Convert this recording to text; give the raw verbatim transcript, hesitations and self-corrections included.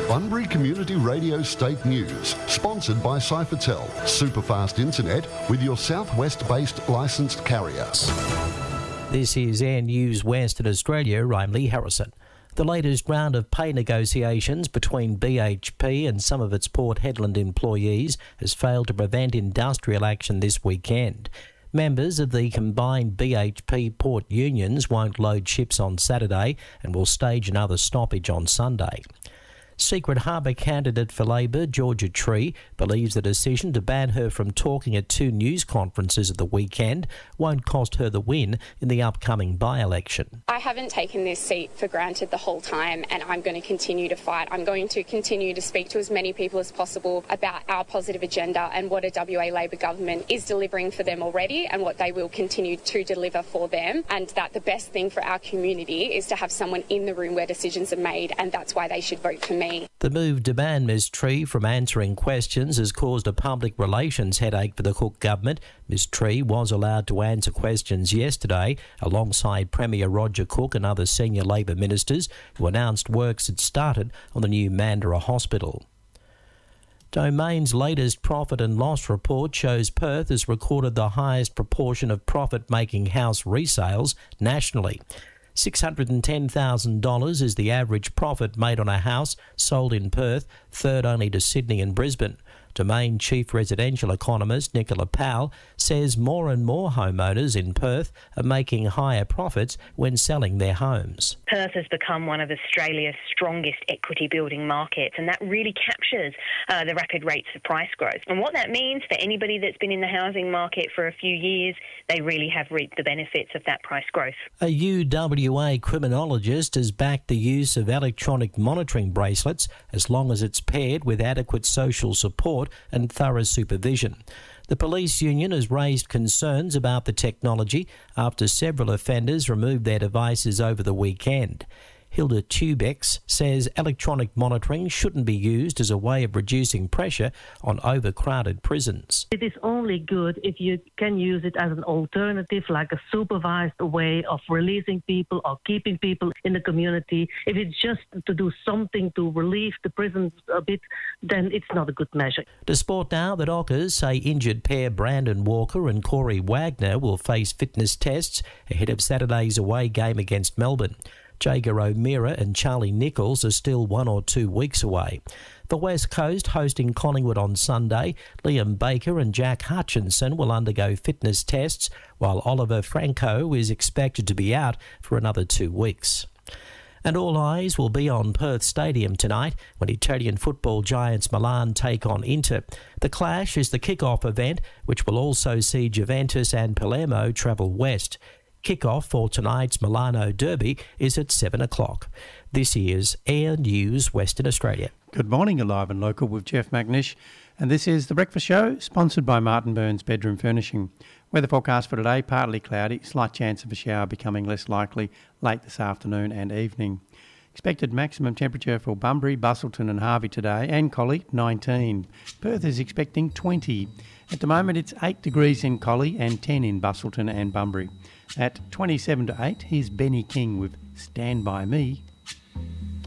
Bunbury Community Radio State News, sponsored by Cyphertel, superfast internet with your southwest-based licensed carrier. This is Air News Western Australia. I'm Lee Harrison. The latest round of pay negotiations between B H P and some of its Port Hedland employees has failed to prevent industrial action this weekend. Members of the combined B H P port unions won't load ships on Saturday and will stage another stoppage on Sunday. Secret Harbour candidate for Labor, Georgia Tree, believes the decision to ban her from talking at two news conferences at the weekend won't cost her the win in the upcoming by-election. I haven't taken this seat for granted the whole time, and I'm going to continue to fight. I'm going to continue to speak to as many people as possible about our positive agenda and what a W A Labor government is delivering for them already and what they will continue to deliver for them, and that the best thing for our community is to have someone in the room where decisions are made, and that's why they should vote for me. The move to ban Miz Tree from answering questions has caused a public relations headache for the Cook government. Miz Tree was allowed to answer questions yesterday alongside Premier Roger Cook and other senior Labor ministers who announced works had started on the new Mandurah Hospital. Domain's latest profit and loss report shows Perth has recorded the highest proportion of profit-making house resales nationally. six hundred ten thousand dollars is the average profit made on a house sold in Perth, third only to Sydney and Brisbane. Domain chief residential economist Nicola Powell says more and more homeowners in Perth are making higher profits when selling their homes. Perth has become one of Australia's strongest equity building markets, and that really captures uh, the rapid rates of price growth. And what that means for anybody that's been in the housing market for a few years, they really have reaped the benefits of that price growth. A U W A criminologist has backed the use of electronic monitoring bracelets as long as it's paired with adequate social support and thorough supervision. The police union has raised concerns about the technology after several offenders removed their devices over the weekend. Hilda Tubex says electronic monitoring shouldn't be used as a way of reducing pressure on overcrowded prisons. It is only good if you can use it as an alternative, like a supervised way of releasing people or keeping people in the community. If it's just to do something to relieve the prisons a bit, then it's not a good measure. To sport now, the Dockers say injured pair Brandon Walker and Corey Wagner will face fitness tests ahead of Saturday's away game against Melbourne. Jager O'Meara and Charlie Nichols are still one or two weeks away. The West Coast hosting Collingwood on Sunday. Liam Baker and Jack Hutchinson will undergo fitness tests, while Oliver Franco is expected to be out for another two weeks. And all eyes will be on Perth Stadium tonight when Italian football giants Milan take on Inter. The clash is the kick-off event, which will also see Juventus and Palermo travel west. Kick-off for tonight's Milano Derby is at seven o'clock. This is Air News Western Australia. Good morning, Alive and Local with Jeff McNish. And this is The Breakfast Show, sponsored by Martin Burns Bedroom Furnishing. Weather forecast for today, partly cloudy, slight chance of a shower becoming less likely late this afternoon and evening. Expected maximum temperature for Bunbury, Busselton and Harvey today, and Collie, nineteen. Perth is expecting twenty. At the moment, it's eight degrees in Collie and ten in Busselton and Bunbury. At twenty-seven to eight, here's Benny King with Stand By Me.